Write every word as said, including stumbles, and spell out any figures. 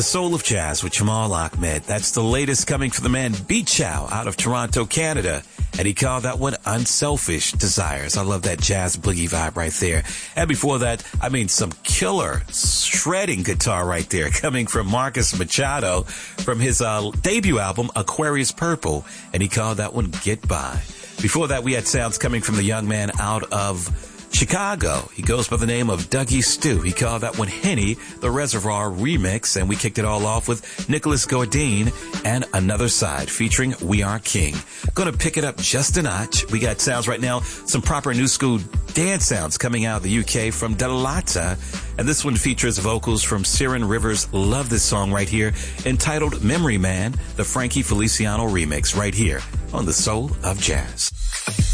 The Soul of Jazz with Jamal Ahmed. That's the latest coming from the man Beat Chow out of Toronto, Canada. And he called that one Unselfish Desires. I love that jazz boogie vibe right there. And before that, I mean, some killer shredding guitar right there coming from Marcus Machado from his uh, debut album, Aquarius Purple. And he called that one Get By. Before that, we had sounds coming from the young man out of Chicago. He goes by the name of Dougie Stew. He called that one Henny, the Reservoir remix, and we kicked it all off with Nicholas Gourdin and Another Side featuring We Are King. Gonna pick it up just a notch. We got sounds right now, some proper new school dance sounds coming out of the U K from Delata, and this one features vocals from Siren Rivers. Love this song right here, entitled Memory Man, the Frankie Feliciano remix right here on The Soul of Jazz.